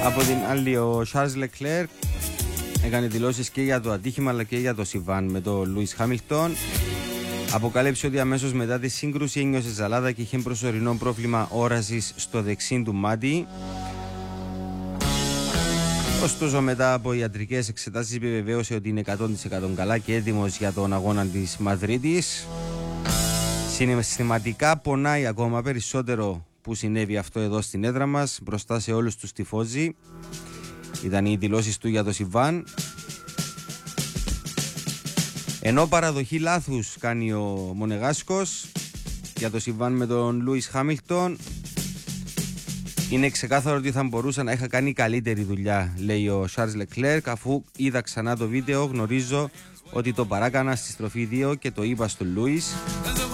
Από την άλλη, ο Charles Leclerc έκανε δηλώσεις και για το ατύχημα αλλά και για το συμβάν με τον Lewis Hamilton. Αποκάλυψε ότι αμέσως μετά τη σύγκρουση ένιωσε ζαλάδα και είχε προσωρινό πρόβλημα όρασης στο δεξί του μάτι. Ωστόσο, μετά από ιατρικές εξετάσεις επιβεβαίωσε ότι είναι 100% καλά και έτοιμος για τον αγώνα της Μαδρίτης. Συναισθηματικά πονάει ακόμα περισσότερο που συνέβη αυτό εδώ στην έδρα μας μπροστά σε όλους τους τυφόζοι. Ήταν οι δηλώσεις του για το συμβάν. Ενώ παραδοχή λάθους κάνει ο Μονεγάσκος για το συμβάν με τον Λούις Χάμιλτον, είναι ξεκάθαρο ότι θα μπορούσα να είχα κάνει καλύτερη δουλειά, λέει ο Charles Leclerc. Αφού είδα ξανά το βίντεο, γνωρίζω ότι το παράκανα στη στροφή 2 και το είπα στον Λούις.